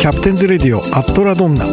キャプテンズレディオアットラドンナ。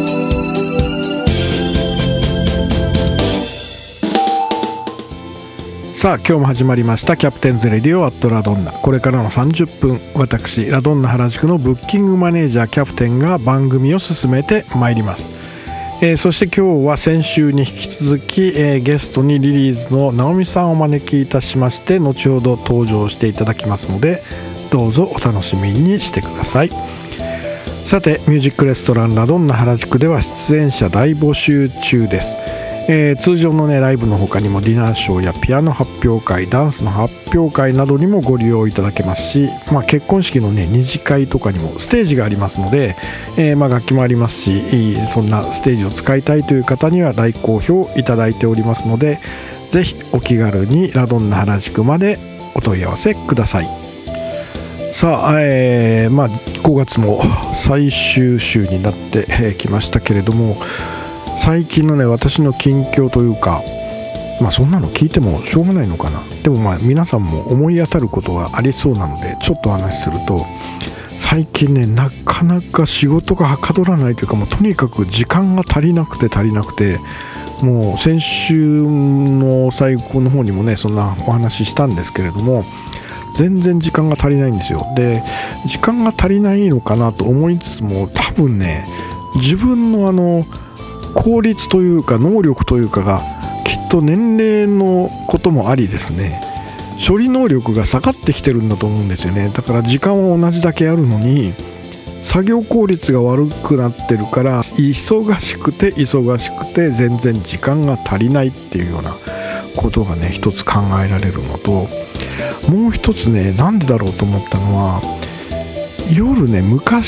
さあ今日も始まりましたキャプテンズレディオアットラドンナ。これからの30分、私ラドンナ原宿のブッキングマネージャーキャプテンが番組を進めてまいります。そして今日は先週に引き続き、ゲストにリリーズの直美さんをお招きいたしまして、後ほど登場していただきますので、どうぞお楽しみにしてください。さて、ミュージックレストランラドンナ原宿では出演者大募集中です。通常のライブの他にもディナーショーやピアノ発表会、ダンスの発表会などにもご利用いただけますし、結婚式の二次会とかにもステージがありますので、楽器もありますし、そんなステージを使いたいという方には大好評いただいておりますので、ぜひお気軽にラドンナ原宿までお問い合わせください。さあ、5月も最終週になってきましたけれども、最近の私の近況というか、そんなの聞いてもしょうがないのかな。でも皆さんも思い当たることがありそうなのでちょっとお話しすると、最近なかなか仕事がはかどらないというか、もうとにかく時間が足りなくて、もう先週の最後の方にもそんなお話ししたんですけれども、全然時間が足りないんですよ。で、時間が足りないのかなと思いつつも、多分自分の効率というか能力というかがきっと年齢のこともありですね、処理能力が下がってきてるんだと思うんですよね。だから時間は同じだけあるのに作業効率が悪くなってるから、忙しくて全然時間が足りないっていうようなことが一つ考えられるのと、もう一つなんでだろうと思ったのは、夜昔